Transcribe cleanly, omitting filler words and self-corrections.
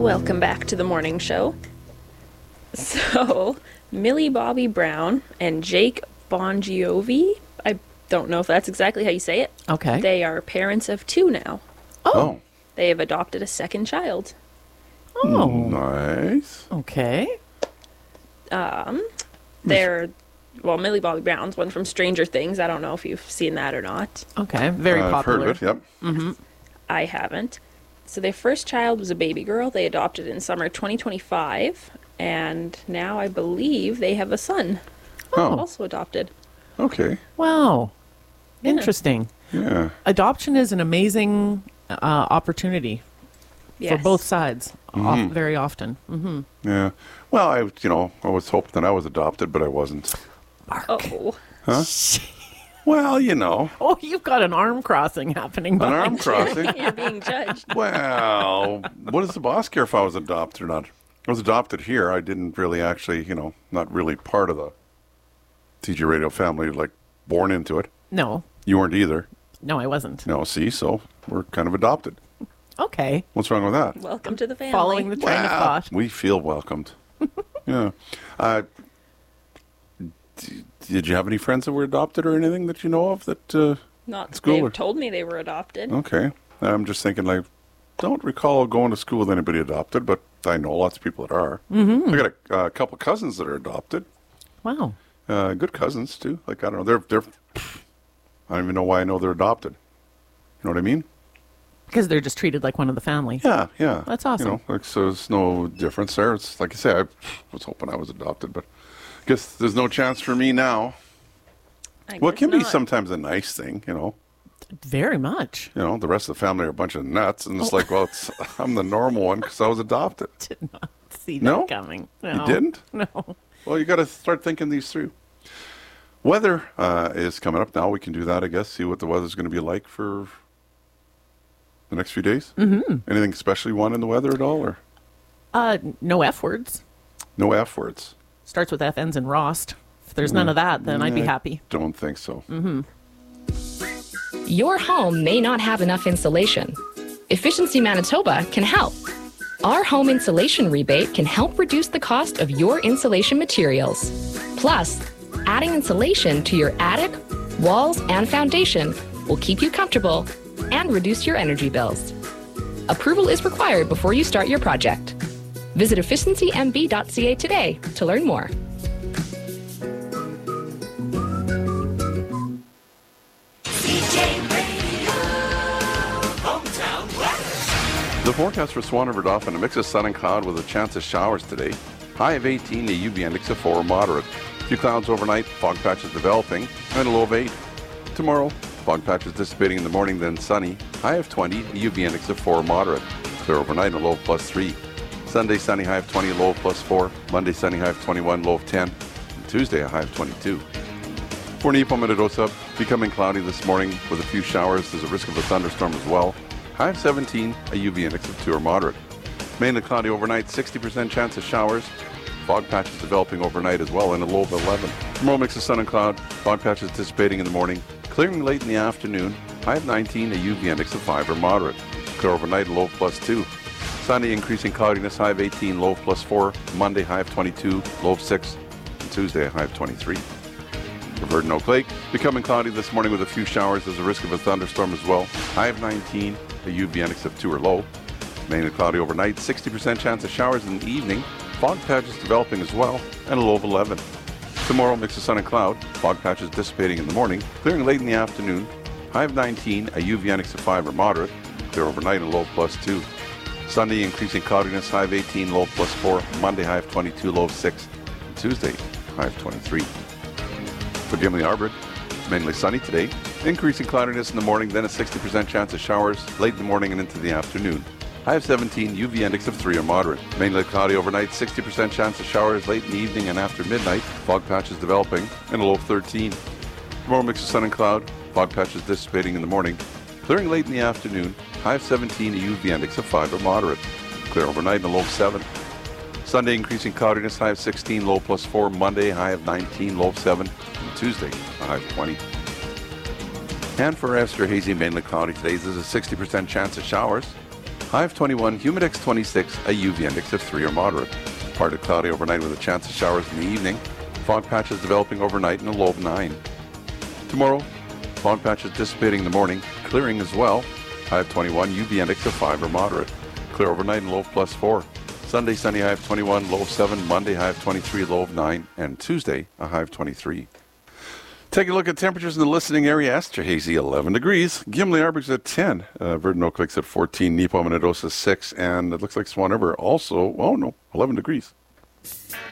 Welcome back to the morning show. So, Millie Bobby Brown and Jake Bongiovi, I don't know if that's exactly how you say it. Okay. They are parents of 2 now. Oh. They have adopted a second child. Oh. Nice. Okay. They're, well, Millie Bobby Brown's one from Stranger Things. I don't know if you've seen that or not. Okay. Very I've popular. heard of it, yep. I haven't. So their first child was a baby girl. They adopted in summer 2025. And now I believe they have a son. Oh, Also adopted. okay. Wow. Interesting. Yeah. Adoption is an amazing opportunity Yes. for both sides very often. Mm-hmm. Yeah. Well, I was hoping that I was adopted, but I wasn't. Oh. Well, Oh, you've got an arm crossing happening an behind arm you. crossing. You're being judged. Well, what does the boss care if I was adopted or not? I was adopted here. I didn't really actually, not really part of the TG Radio family, like born into it. No. You weren't either. No, I wasn't. No, see, so we're kind of adopted. Okay. What's wrong with that? Welcome to the family. Following the train of thought. We feel welcomed. Yeah. Did you have any friends that were adopted or anything that you know of that? Not School they've or- told me they were adopted. Okay. I'm just thinking, don't recall going to school with anybody adopted, but I know lots of people that are. Mm-hmm. I got a couple cousins that are adopted. Wow. Good cousins too. I don't know. They're. I don't even know why I know they're adopted. You know what I mean? Because they're just treated like one of the family. Yeah, yeah. That's awesome. So there's no difference there. It's like I say, I was hoping I was adopted, but I guess there's no chance for me now. I Well, it guess can be not. sometimes a nice thing, Very much. The rest of the family are a bunch of nuts, and it's like, well, I'm the normal one because I was adopted. Did not see that No? coming. You No. didn't? No. Well, you got to start thinking these through. Weather is coming up now. We can do that, I guess. See what the weather's going to be like for the next few days. Mm-hmm. Anything especially you want in the weather at all, or No F words. no F words? Starts with F, ends in Rost. If there's none of that, then I'd be happy. Don't think so. Your home may not have enough insulation. Efficiency Manitoba can help. Our home insulation rebate can help reduce the cost of your insulation materials. Plus, adding insulation to your attic, walls, and foundation will keep you comfortable and reduce your energy bills. Approval is required before you start your project. Visit efficiencymb.ca today to learn more. The forecast for Swan River Dauphin, a mix of sun and cloud with a chance of showers today. High of 18, a UV index of 4, moderate. A few clouds overnight, fog patches developing, and a low of 8. Tomorrow, fog patches dissipating in the morning, then sunny. High of 20, a UV index of 4, moderate. Clear overnight, a low of +3. Sunday, sunny, high of 20, low of +4. Monday, sunny, high of 21, low of 10. And Tuesday, a high of 22. For Nipo Metadosa, becoming cloudy this morning with a few showers. There's a risk of a thunderstorm as well. High of 17, a UV index of 2 or moderate. Mainly cloudy overnight, 60% chance of showers. Fog patches developing overnight as well, and a low of 11. Tomorrow mix of sun and cloud. Fog patches dissipating in the morning. Clearing late in the afternoon. High of 19, a UV index of 5 or moderate. Clear overnight, low of +2. Sunday increasing cloudiness, high of 18, low of +4. Monday, high of 22, low of 6. And Tuesday, a high of 23. For Verdun Oak Lake, becoming cloudy this morning with a few showers. There's a risk of a thunderstorm as well. High of 19, a UV index of 2 or low. Mainly cloudy overnight, 60% chance of showers in the evening. Fog patches developing as well, and a low of 11. Tomorrow, mix of sun and cloud. Fog patches dissipating in the morning, clearing late in the afternoon. High of 19, a UV index of 5 or moderate. Clear overnight, and a low of +2. Sunday, increasing cloudiness, high of 18, low of +4. Monday, high of 22, low of 6. And Tuesday, high of 23. For Gimli Arbor, mainly sunny today. Increasing cloudiness in the morning, then a 60% chance of showers late in the morning and into the afternoon. High of 17, UV index of 3 or moderate. Mainly cloudy overnight, 60% chance of showers late in the evening and after midnight. Fog patches developing, and a low of 13. Tomorrow mix of sun and cloud. Fog patches dissipating in the morning. Clearing late in the afternoon. High of 17, a UV index of 5 or moderate. Clear overnight and a low of 7. Sunday increasing cloudiness, high of 16, low of +4. Monday, high of 19, low of 7. And Tuesday, a high of 20. And for Esther, hazy, mainly cloudy today. There's a 60% chance of showers. High of 21, Humidex 26, a UV index of 3 or moderate. Partly cloudy overnight with a chance of showers in the evening. Fog patches developing overnight and a low of 9. Tomorrow, fog patches dissipating in the morning, clearing as well. High of 21, UV index of 5 or moderate. Clear overnight and low of +4. Sunday, sunny, high of 21, low of 7. Monday, high of 23, low of 9. And Tuesday, a high of 23. Take a look at temperatures in the listening area. Esterhazy, 11 degrees. Gimli Arbor's at 10. Verdun Oak Lake's at 14. Nepo Manadosa, 6. And it looks like Swan River also, 11 degrees.